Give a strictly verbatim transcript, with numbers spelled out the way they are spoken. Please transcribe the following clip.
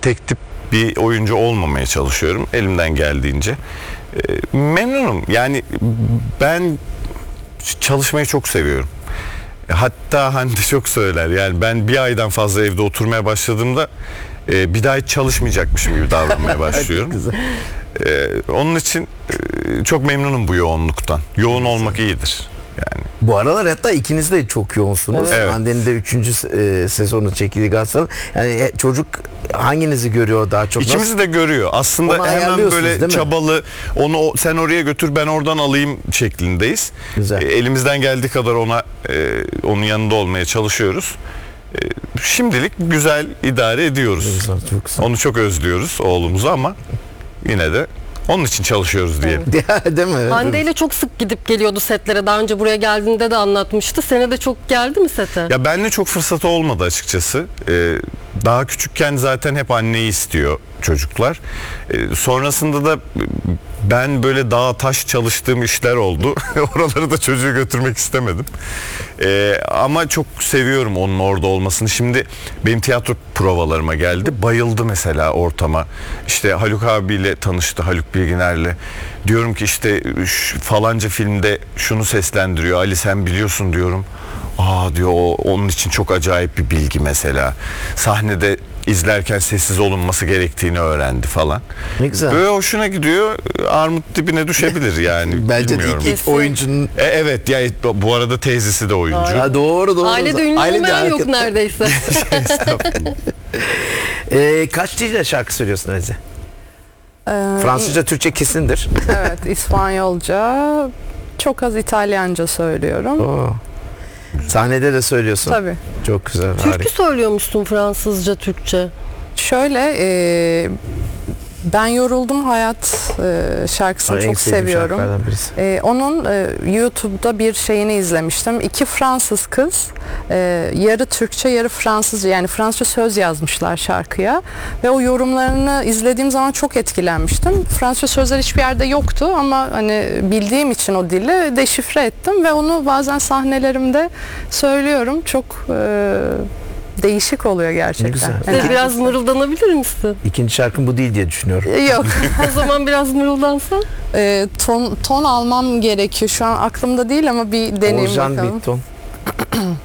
tek tip bir oyuncu olmamaya çalışıyorum elimden geldiğince. E, memnunum. Yani ben çalışmayı çok seviyorum. Hatta Hande çok söyler. Yani ben bir aydan fazla evde oturmaya başladığımda e, bir daha hiç çalışmayacakmışım gibi davranmaya başlıyorum. e, onun için e, çok memnunum bu yoğunluktan. Yoğun olmak iyidir. Yani. Bu aralar hatta ikiniz de çok yoğunsunuz. Evet. Hande'nin de üçüncü e, sezonu çekildi Galatasaray. Yani e, çocuk hanginizi görüyor daha çok? İkimizi Nasıl? de görüyor. Aslında Onu hemen ayarlıyorsunuz, değil böyle mi? çabalı, onu o- sen oraya götür ben oradan alayım şeklindeyiz. Güzel. E, elimizden geldiği kadar ona e, onun yanında olmaya çalışıyoruz. E, şimdilik güzel idare ediyoruz. Güzel, çok güzel. Onu çok özlüyoruz oğlumuzu ama yine de onun için çalışıyoruz diye. Değil mi? Hande ile çok sık gidip geliyordu setlere. Daha önce buraya geldiğinde de anlatmıştı. Sene de çok geldi mi sete? Ya benimle çok fırsatı olmadı açıkçası. Ee, daha küçükken zaten hep anneyi istiyor çocuklar. Ee, sonrasında da ben böyle dağ taş çalıştığım işler oldu. Oraları da çocuğu götürmek istemedim. Ee, ama çok seviyorum onun orada olmasını. Şimdi benim tiyatro provalarıma geldi. Bayıldı mesela ortama. İşte Haluk abiyle tanıştı, Haluk Bilginer'le. Diyorum ki işte şu falanca filmde şunu seslendiriyor. Ali sen biliyorsun diyorum. Aa diyor o onun için çok acayip bir bilgi mesela. Sahnede izlerken sessiz olunması gerektiğini öğrendi falan. Ne güzel. Böyle hoşuna gidiyor. Armut dibine düşebilir yani. Bence de bilmiyorum. ilk, ilk oyuncunun... E, evet ya bu arada teyzesi de oyuncu. Ha, doğru doğru. Ailede ünlü Ailede olmayan yok hareket- neredeyse. Ee, kaç dilde şarkı söylüyorsun Azize? Ee, Fransızca, Türkçe kesindir. Evet, İspanyolca, çok az İtalyanca söylüyorum. Oo. Sahnede de söylüyorsun. Tabii. Çok güzel. Türkü harika. söylüyormuşsun Fransızca, Türkçe. Şöyle, e, ben Yoruldum Hayat e, şarkısını Ay, en çok sevdiğim seviyorum. şarkılardan birisi. E, onun e, YouTube'da bir şeyini izlemiştim. İki Fransız kız e, yarı Türkçe yarı Fransızca, yani Fransızca söz yazmışlar şarkıya ve o yorumlarını izlediğim zaman çok etkilenmiştim. Fransızca sözler hiçbir yerde yoktu ama hani bildiğim için o dili deşifre ettim ve onu bazen sahnelerimde söylüyorum. Çok e, değişik oluyor gerçekten. Ne güzel. Yani- Size biraz mırıldanabilir misin? İkinci şarkım bu değil diye düşünüyorum. Yok. O zaman biraz mırıldansan. E, ton, ton almam gerekiyor. Şu an aklımda değil ama bir deneyim Orjan bakalım. bir ton.